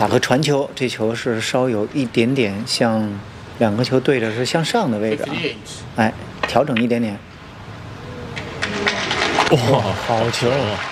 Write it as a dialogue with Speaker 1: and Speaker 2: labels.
Speaker 1: 打个传球，这球是稍有一点点向两个球对着是向上的位置啊，哎，调整一点点。
Speaker 2: 哇，好球！